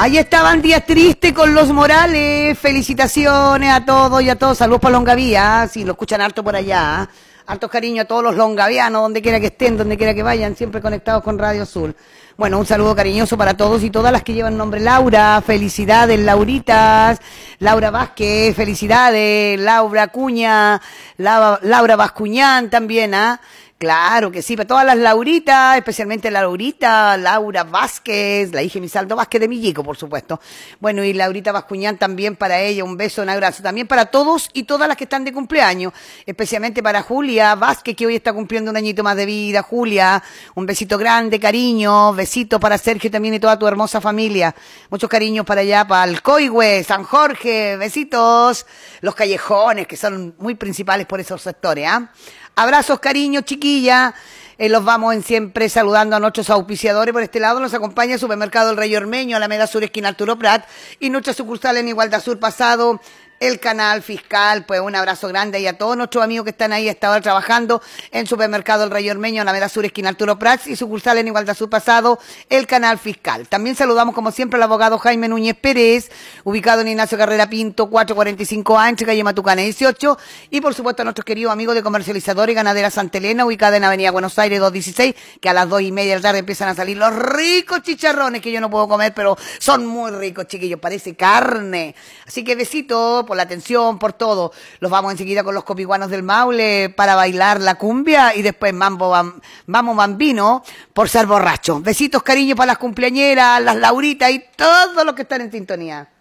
Ahí estaban Días Tristes con los Morales. Felicitaciones a todos y a todos. Saludos para Longavía. Si lo escuchan harto por allá. Hartos cariño a todos los longavianos, donde quiera que estén, donde quiera que vayan, siempre conectados con Radio Azul. Bueno, un saludo cariñoso para todos y todas las que llevan nombre Laura. Felicidades, Lauritas. Laura Vázquez, felicidades. Laura Cuña, Laura Vascuñán también, ¿ah? Claro que sí, para todas las Lauritas, especialmente la Laurita, Laura Vázquez, la hija de Misaldo Vázquez de Millico, por supuesto. Bueno, y Laurita Vascuñán también para ella, un beso, un abrazo. También para todos y todas las que están de cumpleaños, especialmente para Julia Vázquez, que hoy está cumpliendo un añito más de vida. Julia, un besito grande, cariño, besito para Sergio también y toda tu hermosa familia. Muchos cariños para allá, para Alcoihue, San Jorge, besitos. Los callejones, que son muy principales por esos sectores, ¿ah? Abrazos, cariños, chiquilla. Los vamos en siempre saludando a nuestros auspiciadores. Por este lado nos acompaña el Supermercado El Rey Ormeño, Alameda Sur, esquina Arturo Prat, y nuestra sucursal en Igualdad Sur Pasado, el Canal Fiscal. Pues un abrazo grande y a todos nuestros amigos que están ahí hasta ahora trabajando en Supermercado El Rey Ormeño, Alameda Sur, esquina Arturo Prats, y sucursal en Igualdad Sur Pasado, el Canal Fiscal. También saludamos como siempre al abogado Jaime Núñez Pérez, ubicado en Ignacio Carrera Pinto, 445A, entre calle Matucana 18, y por supuesto a nuestros queridos amigos de Comercializadora y Ganadera Santa Elena, ubicada en Avenida Buenos Aires 216, que a las 2:30 de la tarde empiezan a salir los ricos chicharrones que yo no puedo comer, pero son muy ricos, chiquillos, parece carne. Así que besito por la atención, por todo. Los vamos enseguida con los copiguanos del Maule para bailar la cumbia y después vamos bambino por ser borracho. Besitos, cariño para las cumpleañeras, las Lauritas y todos los que están en sintonía.